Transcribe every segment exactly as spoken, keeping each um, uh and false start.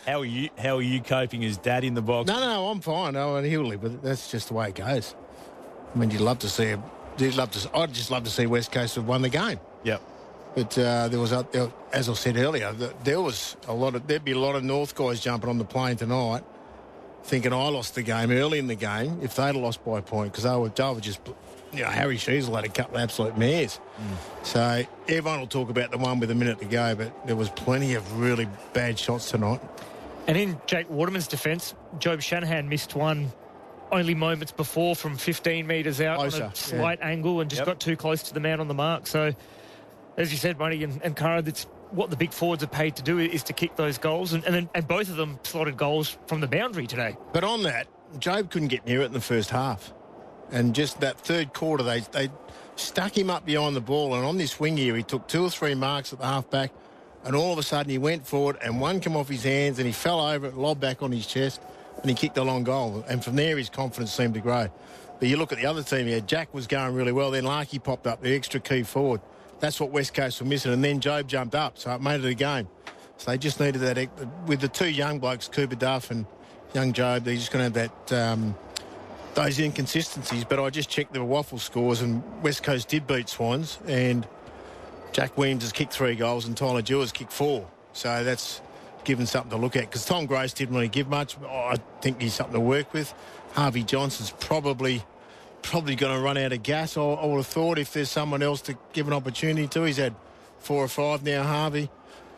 How are you? How are you coping as dad in the box? No, no, I'm fine. No, and he'll live with it. That's just the way it goes. I mean, you'd love to see. You'd love to. I'd just love to see West Coast have won the game. Yep. But uh, there was, a, there, as I said earlier, there was a lot of. There'd be a lot of North guys jumping on the plane tonight, thinking I lost the game early in the game if they'd lost by a point because they were, they were just. You know, Harry Sheasel had a couple of absolute mares. Mm. So everyone will talk about the one with a minute to go, but there was plenty of really bad shots tonight. And in Jake Waterman's defence, Job Shanahan missed one only moments before from fifteen metres out Closer, on a slight yeah. angle and just yep. got too close to the man on the mark. So, as you said, Money and, and Cara, that's what the big forwards are paid to do is to kick those goals. And, and, then, and both of them slotted goals from the boundary today. But on that, Job couldn't get near it in the first half. And just that third quarter, they they stuck him up behind the ball. And on this wing here, he took two or three marks at the half-back. And all of a sudden, he went forward and one came off his hands and he fell over it, lobbed back on his chest, and he kicked a long goal. And from there, his confidence seemed to grow. But you look at the other team here, Jack was going really well. Then Larkey popped up, the extra key forward. That's what West Coast were missing. And then Job jumped up, so it made it a game. So they just needed that. With the two young blokes, Cooper Duff and young Job, they're just going to have that... Um, those inconsistencies, but I just checked the waffle scores and West Coast did beat Swans and Jack Williams has kicked three goals and Tyler Dewar has kicked four. So that's given something to look at because Tom Grace didn't really give much. Oh, I think he's something to work with. Harvey Johnson's probably probably going to run out of gas, I, I would have thought, if there's someone else to give an opportunity to. He's had four or five now, Harvey.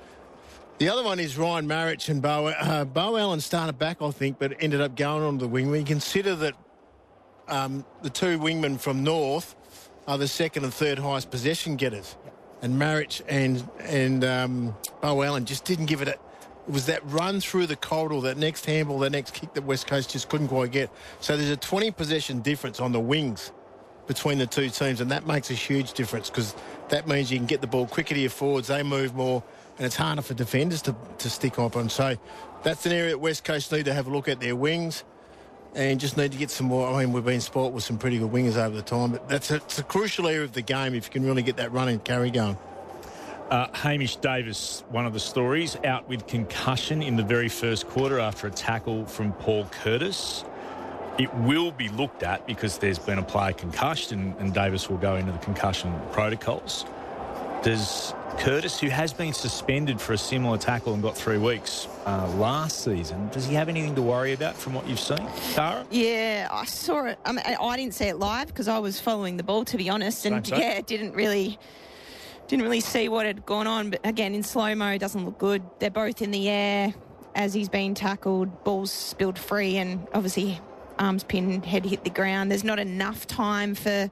The other one is Ryan Marich and Bo, uh, Bo Allen started back, I think, but ended up going on to the wing. We consider that Um, the two wingmen from North are the second and third highest possession getters. And Marich and and um, Bo Allen just didn't give it a... It was that run through the corridor, that next handball, that next kick that West Coast just couldn't quite get. So there's a twenty possession difference on the wings between the two teams, and that makes a huge difference because that means you can get the ball quicker to your forwards, they move more, and it's harder for defenders to, to stick up on. So that's an area that West Coast need to have a look at, their wings. And just need to get some more. I mean, we've been spoilt with some pretty good wingers over the time, but that's a, it's a crucial area of the game if you can really get that run and carry going. Uh, Hamish Davis, one of the stories, out with concussion in the very first quarter after a tackle from Paul Curtis. It will be looked at because there's been a player concussed and, and Davis will go into the concussion protocols. Does Curtis, who has been suspended for a similar tackle and got three weeks uh, last season, does he have anything to worry about from what you've seen, Tara? Yeah, I saw it. I mean, I didn't see it live because I was following the ball, to be honest, and Same yeah, didn't really, didn't really see what had gone on. But again, in slow mo, it doesn't look good. They're both in the air as he's been tackled. Ball's spilled free, and obviously arms pinned, head hit the ground. There's not enough time for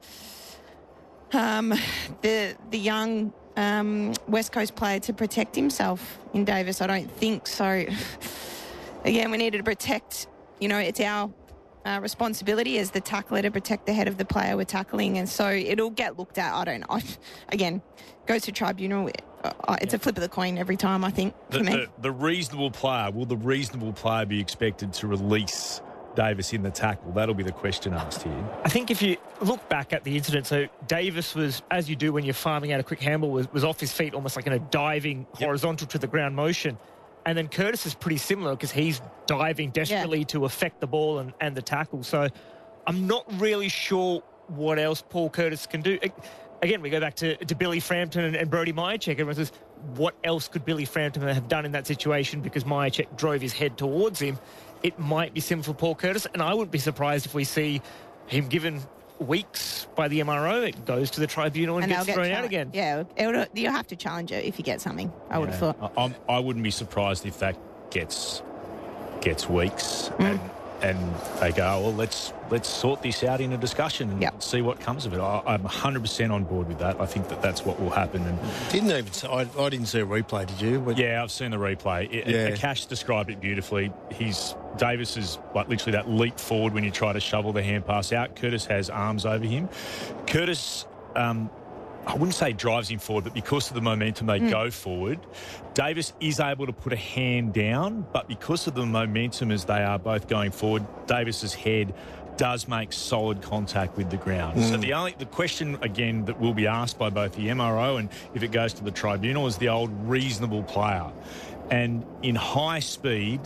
um, the the young. Um, West Coast player to protect himself in Davis. I don't think so. Again, we needed to protect, you know, it's our uh, responsibility as the tackler to protect the head of the player we're tackling, and so it'll get looked at. I don't know. Again, goes to tribunal. Uh, it's yeah. a flip of the coin every time, I think, the, for me. The, the reasonable player, will the reasonable player be expected to release Davis in the tackle? That'll be the question asked here. I think if you look back at the incident, so Davis was, as you do when you're farming out a quick handball, was, was off his feet almost like in a diving yep. horizontal to the ground motion. And then Curtis is pretty similar because he's diving desperately yeah. to affect the ball and, and the tackle. So I'm not really sure what else Paul Curtis can do. Again, we go back to, to Billy Frampton and, and Brody Myercheck. Everyone says, what else could Billy Frampton have done in that situation because Myercheck drove his head towards him? It might be similar for Paul Curtis, and I wouldn't be surprised if we see him given weeks by the M R O. It goes to the tribunal and, and gets get thrown out again. Yeah, it'll, you'll have to challenge it if you get something, I would yeah. have thought. I, I wouldn't be surprised if that gets gets weeks mm. and and they go, oh, well, let's let's sort this out in a discussion and yep. see what comes of it. I, I'm one hundred percent on board with that. I think that that's what will happen. And didn't even I, I didn't see a replay, did you? But yeah, I've seen the replay. It, yeah. Cash described it beautifully. He's Davis is like literally that leap forward when you try to shovel the hand pass out. Curtis has arms over him. Curtis, um, I wouldn't say drives him forward, but because of the momentum, they mm. go forward. Davis is able to put a hand down, but because of the momentum as they are both going forward, Davis's head does make solid contact with the ground. Mm. So the only the question, again, that will be asked by both the M R O and if it goes to the tribunal is the old reasonable player. And in high speed,